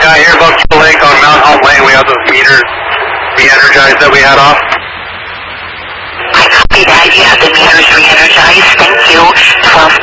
here above Kill Lake on Mount Home Lane, we have those meters re-energized that we had off. I copy that. You have the meters re